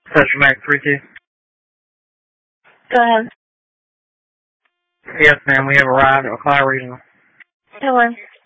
Session Mac 32. Go ahead. Yes, ma'am. We have arrived at McCloud Regional. Hello.